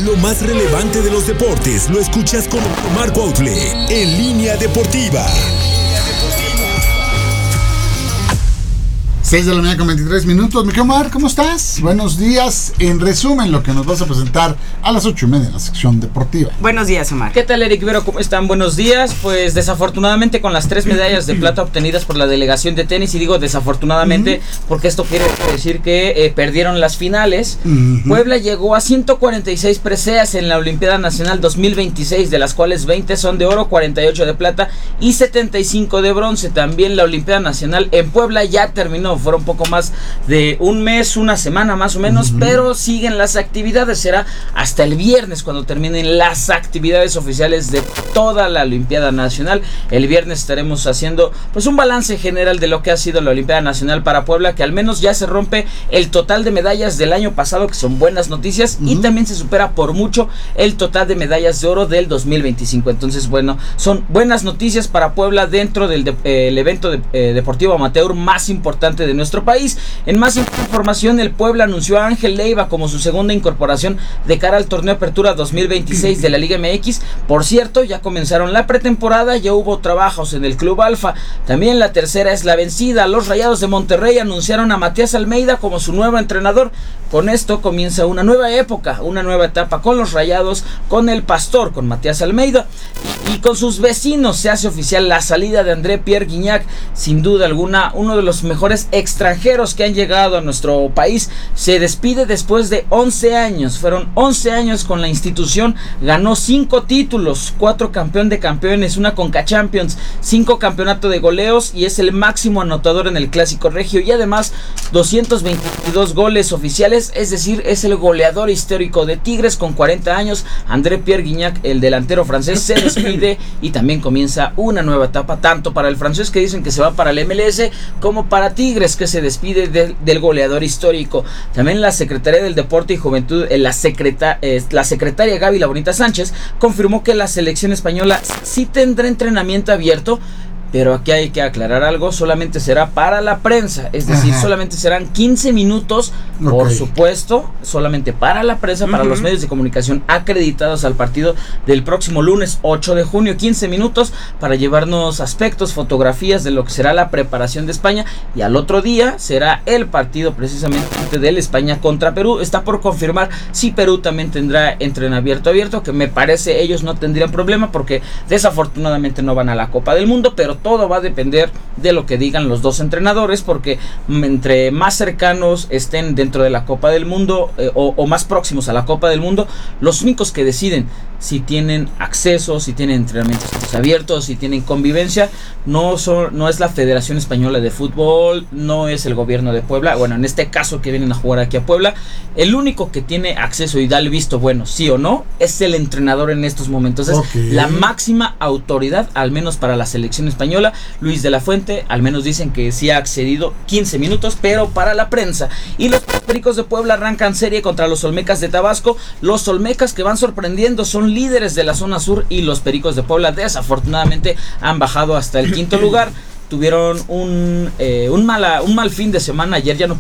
Lo más relevante de los deportes lo escuchas con Marco Autle en Línea Deportiva. 6 de la mañana con 23 minutos. Mi querido Omar, ¿cómo estás? Buenos días. En resumen, lo que nos vas a presentar a las 8:30 en la sección deportiva. Buenos días, Omar. ¿Qué tal, Eric Vero? ¿Cómo están? Buenos días. Pues desafortunadamente con las 3 medallas de plata obtenidas por la delegación de tenis, y digo desafortunadamente porque esto quiere decir que perdieron las finales. Puebla llegó a 146 preseas en la Olimpiada Nacional 2026, de las cuales 20 son de oro, 48 de plata y 75 de bronce. También la Olimpiada Nacional en Puebla ya terminó. Fueron poco más de un mes, una semana más o menos, pero siguen las actividades. Será hasta el viernes cuando terminen las actividades oficiales de toda la Olimpiada Nacional. El viernes estaremos haciendo pues un balance general de lo que ha sido la Olimpiada Nacional para Puebla, que al menos ya se rompe el total de medallas del año pasado, que son buenas noticias, y también se supera por mucho el total de medallas de oro del 2025. Entonces, bueno, son buenas noticias para Puebla dentro del el evento deportivo amateur más importante de nuestro país. En más información, el Puebla anunció a Ángel Leiva como su segunda incorporación de cara al torneo Apertura 2026 de la Liga MX. Por cierto, ya comenzaron la pretemporada, ya hubo trabajos en el Club Alfa. También la tercera es la vencida. Los Rayados de Monterrey anunciaron a Matías Almeida como su nuevo entrenador. Con esto comienza una nueva época, una nueva etapa con los Rayados, con el Pastor, con Matías Almeida. Y con sus vecinos se hace oficial la salida de André Pierre Gignac. Sin duda alguna, uno de los mejores extranjeros que han llegado a nuestro país. Se despide después de 11 años. Fueron 11 años con la institución. Ganó 5 títulos, 4 campeón de campeones, una Conca Champions, 5 campeonato de goleos, y es el máximo anotador en el Clásico Regio, y además 222 goles oficiales, es decir, es el goleador histórico de Tigres con 40 años. André Pierre Gignac, el delantero francés, se despide y también comienza una nueva etapa, tanto para el francés, que dicen que se va para el MLS, como para Tigres, que se despide del goleador histórico. También la Secretaría del Deporte y Juventud, la secretaria Gaby La Bonita Sánchez, confirmó que la selección española sí tendrá entrenamiento abierto. Pero aquí hay que aclarar algo, solamente será para la prensa, es decir, solamente serán 15 minutos, por supuesto, solamente para la prensa, para los medios de comunicación acreditados al partido del próximo lunes 8 de junio, 15 minutos para llevarnos aspectos, fotografías de lo que será la preparación de España, y al otro día será el partido precisamente del España contra Perú. Está por confirmar si Perú también tendrá abierto, que me parece ellos no tendrían problema porque desafortunadamente no van a la Copa del Mundo, pero todo va a depender de lo que digan los dos entrenadores, porque entre más cercanos estén dentro de la Copa del Mundo o más próximos a la Copa del Mundo, los únicos que deciden si tienen acceso, si tienen entrenamientos abiertos, si tienen convivencia, no es la Federación Española de Fútbol, no es el gobierno de Puebla. Bueno, en este caso que vienen a jugar aquí a Puebla, el único que tiene acceso y da el visto bueno, sí o no, es el entrenador en estos momentos. Es la máxima autoridad, al menos para la selección española. Luis de la Fuente, al menos dicen que sí ha accedido 15 minutos, pero para la prensa. Y los Pericos de Puebla arrancan serie contra los Olmecas de Tabasco. Los Olmecas, que van sorprendiendo, son líderes de la zona sur, y los Pericos de Puebla desafortunadamente han bajado hasta el 5º lugar. Tuvieron un mal fin de semana. Ayer ya no